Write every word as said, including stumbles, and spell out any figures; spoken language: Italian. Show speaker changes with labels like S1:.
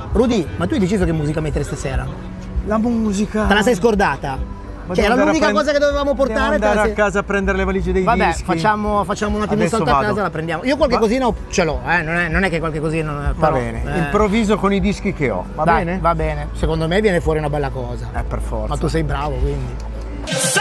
S1: Rudy, ma tu hai deciso che musica mettere stasera?
S2: La musica.
S1: Te la sei scordata?
S2: Ma
S1: Cioè,
S2: devo
S1: era
S2: andare
S1: l'unica
S2: a prend-
S1: cosa che dovevamo portare.
S2: Devo
S1: te la
S2: andare
S1: sei-
S2: a casa a prendere le valigie dei
S1: Vabbè,
S2: dischi.
S1: facciamo, facciamo un attimo un
S2: Adesso
S1: salto a
S2: vado.
S1: casa, la prendiamo. Io qualche
S2: Va-
S1: cosina ho- ce l'ho, eh? non, è, non è che qualche cosina non è,
S2: Va
S1: però,
S2: bene,
S1: eh,
S2: improvviso con i dischi che ho. Va
S1: dai,
S2: bene?
S1: Va bene, secondo me viene fuori una bella cosa.
S2: Eh, per forza.
S1: Ma tu sei bravo, quindi.